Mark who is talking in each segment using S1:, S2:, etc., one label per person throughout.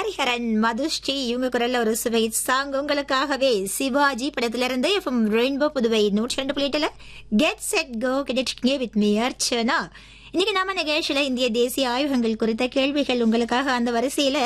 S1: ஹரிஹரன், மதுஸ்ரீ இவங்க குரல்ல ஒரு சுவை சாங் உங்களுக்காகவே சிவாஜி படத்திலிருந்து FM rainbow Puduvai 102.8 get set go கிடைச்சிங்க with me Archana. இன்னைக்கு நாம நிகழ்ச்சியில இந்திய தேசிய ஆய்வகங்கள் குறித்த கேள்விகள் உங்களுக்காக. அந்த வரிசையில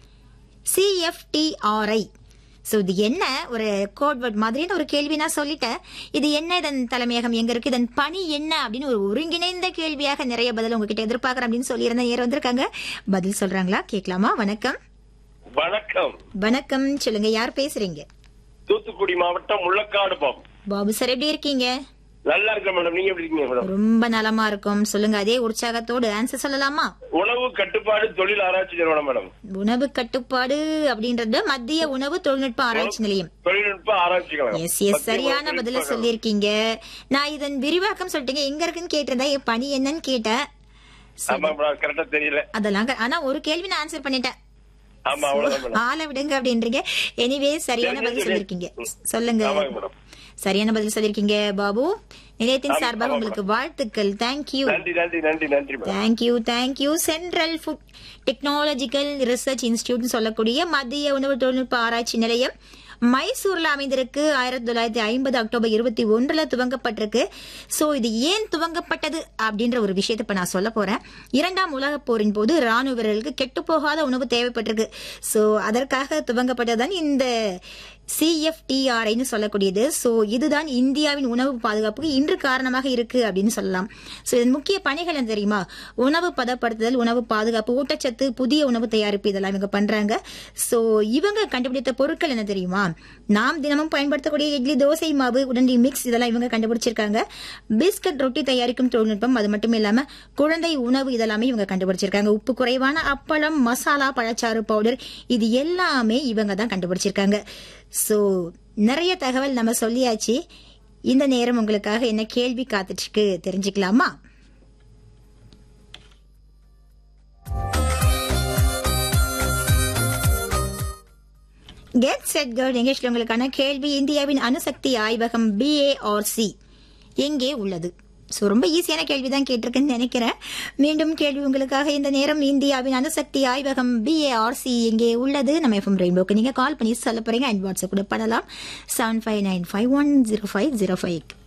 S1: CFTRI, இது என்ன ஒரு கோட் வேர்ட் மாதிரியான ஒரு கேள்வி நான் சொல்லிட்டேன். இது என்ன, இதன் தலைமையகம் எங்க இருக்கு, இதன் பணி என்ன அப்படின்னு ஒரு ஒருங்கிணைந்த கேள்வியாக நிறைய பதில் உங்ககிட்ட எதிர்பார்க்கறேன் அப்படின்னு சொல்லி இருந்த நேரம் வந்திருக்காங்க. பதில் சொல்றாங்களா கேட்கலாமா? வணக்கம்.
S2: வணக்கம்.
S1: வணக்கம், சொல்லுங்க, யார் பேசுறீங்க?
S2: தூத்துக்குடி மாவட்டம் முள்ளக்காடு
S1: பாபு சார், எப்படி இருக்கீங்க?
S2: நல்லா இருக்க மேடம், நீங்க எப்படி இருக்கீங்க மேடம்?
S1: ரொம்ப நலமா இருக்கும். சொல்லுங்க, அதே உற்சாகத்தோடு ஆன்சர் சொல்லலாமா?
S2: உணவு கட்டுப்பாடு தொழில் ஆராய்ச்சி நிறுவனம் மேடம்.
S1: உணவு கட்டுப்பாடு அப்படின்றது மத்திய உணவு தொழில்நுட்ப ஆராய்ச்சி நிலையம்.
S2: தொழில்நுட்ப ஆராய்ச்சி நிலையம்.
S1: எஸ், சரியான பதில சொல்லிருக்கீங்க. நான் இதன் விரிவாக்கம் சொல்லிட்டீங்க, எங்க இருக்குன்னு கேட்டிருந்தா என் பணி என்னன்னு கேட்டேன்.
S2: கரெக்டா தெரியல
S1: அதெல்லாம். ஆனா ஒரு கேள்வி நான் ஆன்சர் பண்ணிட்டேன்.
S2: ஆமா, அவ்வளவுதான்.
S1: ஆள விடுங்க அப்படின்றீங்க. எனிவே சரியான பதில் சொல்லிருக்கீங்க. சொல்லுங்க, சரியான பதில் சொல்லிருக்கீங்க பாபு. நிலையத்தின் சார்பாக உங்களுக்கு வாழ்த்துக்கள். Thank you. Thank you. Central food technological research institute சொல்லக்கூடிய மத்திய உணவு தொழில்நுட்ப ஆராய்ச்சி நிலையம் மைசூர்ல அமைந்திருக்கு. 1950 அக்டோபர் 21 துவங்கப்பட்டிருக்கு. சோ இது ஏன் துவங்கப்பட்டது அப்படின்ற ஒரு விஷயத்தை இப்ப நான் சொல்ல போறேன். 2ஆம் உலக போரின் போது ராணுவ வீரர்களுக்கு கெட்டு போகாத உணவு தேவைப்பட்டிருக்கு. சோ அதற்காக துவங்கப்பட்டதுதான் இந்த CFTRIன்னு சொல்லக்கூடியது. சோ இதுதான் இந்தியாவின் உணவு பாதுகாப்புக்கு இன்று காரணமாக இருக்கு அப்படின்னு சொல்லலாம். சோ இதன் முக்கிய பணிகள் என்ன தெரியுமா? உணவு பதப்படுத்துதல், உணவு பாதுகாப்பு, ஊட்டச்சத்து, புதிய உணவு தயாரிப்பு, இதெல்லாம் இவங்க பண்றாங்க. சோ இவங்க கண்டுபிடித்த பொருட்கள் என்ன தெரியுமா? நாம் தினமும் பயன்படுத்தக்கூடிய இட்லி, தோசை மாவு, உடனடி மிக்ஸ், இதெல்லாம் இவங்க கண்டுபிடிச்சிருக்காங்க. பிஸ்கட், ரொட்டி தயாரிக்கும் தொழில்நுட்பம், அது மட்டும் இல்லாம குழந்தை உணவு, இதெல்லாமே இவங்க கண்டுபிடிச்சிருக்காங்க. உப்பு குறைவான அப்பளம், மசாலா, பழச்சாறு பவுடர், இது எல்லாமே இவங்க தான் கண்டுபிடிச்சிருக்காங்க. சோ நிறைய தகவல் நம்ம சொல்லியாச்சு. இந்த நேரம் உங்களுக்காக என்ன கேள்வி காத்துட்டு இருக்கு தெரிஞ்சுக்கலாமா? கெட் செட் கோ நிகழ்ச்சியில் உங்களுக்கான கேள்வி, இந்தியாவின் அணுசக்தி ஆய்வகம் BARC எங்கே உள்ளது? சோ ரொம்ப ஈஸியான கேள்விதான் கேட்டிருக்குன்னு நினைக்கிறேன். மீண்டும் கேள்வி உங்களுக்காக. இந்த நேரம் இந்தியாவின் அணுசக்தி ஆய்வகம் BARC எங்கே உள்ளது? நம்ம எஃப்எம் ரெயின்போக்கு நீங்க கால் பண்ணி சொல்ல போறீங்க. அண்ட் வாட்ஸ்அப் கூட பண்ணலாம் 7595105005.